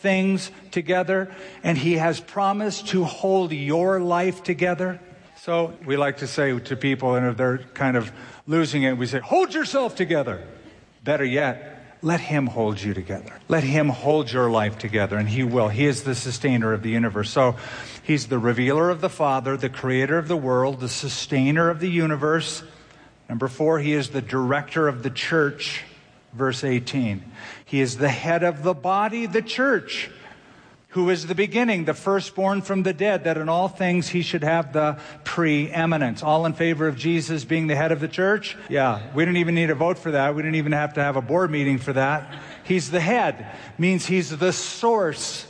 things together, and he has promised to hold your life together. So we like to say to people, and if they're kind of losing it, we say, hold yourself together. Better yet, let him hold you together. Let him hold your life together, and he will. He is the sustainer of the universe. So he's the revealer of the Father, the creator of the world, the sustainer of the universe. Number 4, he is the director of the church. Verse 18. He is the head of the body, the church, who is the beginning, the firstborn from the dead, that in all things he should have the preeminence. All in favor of Jesus being the head of the church? Yeah, we didn't even need a vote for that. We didn't even have to have a board meeting for that. He's the head, means he's the source.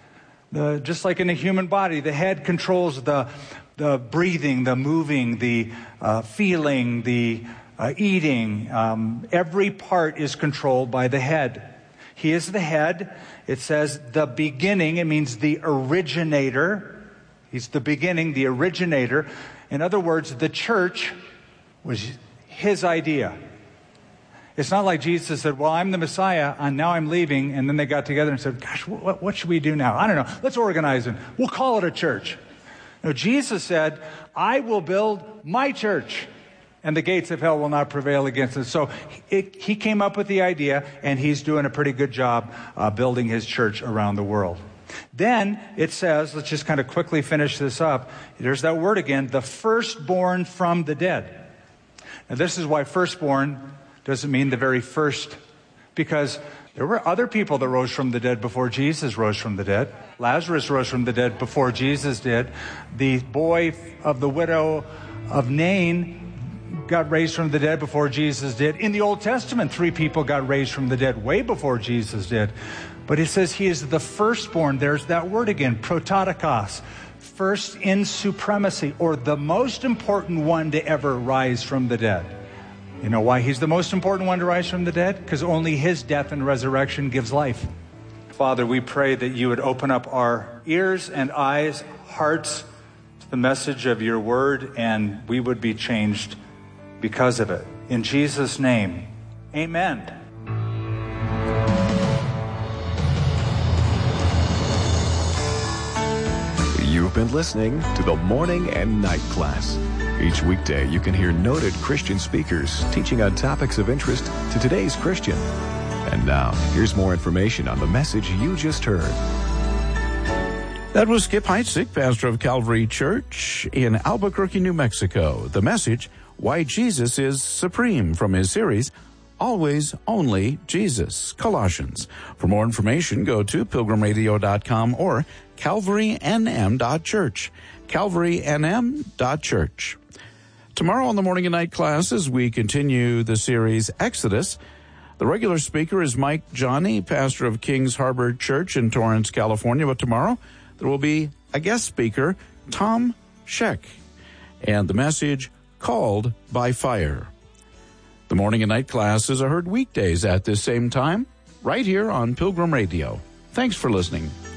Just like in a human body, the head controls the breathing, the moving, the feeling, the eating. Every part is controlled by the head. He is the head. It says the beginning. It means the originator. He's the beginning, the originator. In other words, the church was his idea. It's not like Jesus said, well, I'm the Messiah, and now I'm leaving. And then they got together and said, gosh, what should we do now? I don't know. Let's organize it. We'll call it a church. No, Jesus said, I will build my church, and the gates of hell will not prevail against it. So he came up with the idea, and he's doing a pretty good job building his church around the world. Then it says, let's just kind of quickly finish this up. There's that word again, the firstborn from the dead. Now this is why firstborn doesn't mean the very first, because there were other people that rose from the dead before Jesus rose from the dead. Lazarus rose from the dead before Jesus did. The boy of the widow of Nain got raised from the dead before Jesus did. In the Old Testament, 3 people got raised from the dead way before Jesus did. But it says he is the firstborn. There's that word again, prototokos, first in supremacy, or the most important one to ever rise from the dead. You know why he's the most important one to rise from the dead? Because only his death and resurrection gives life. Father, we pray that you would open up our ears and eyes, hearts to the message of your word, and we would be changed because of it. In Jesus' name, amen. You've been listening to the Morning and Night Class. Each weekday, you can hear noted Christian speakers teaching on topics of interest to today's Christian. And now, here's more information on the message you just heard. That was Skip Heitzig, pastor of Calvary Church in Albuquerque, New Mexico. The message, Why Jesus is Supreme, from his series, Always Only Jesus, Colossians. For more information, go to pilgrimradio.com or calvarynm.church, calvarynm.church. Tomorrow on the Morning and Night Class, as we continue the series Exodus, the regular speaker is Mike Johnny, pastor of Kings Harbor Church in Torrance, California. But tomorrow, there will be a guest speaker, Tom Scheck, and the message, Called by Fire. The Morning and Night Classes are heard weekdays at this same time, right here on Pilgrim Radio. Thanks for listening.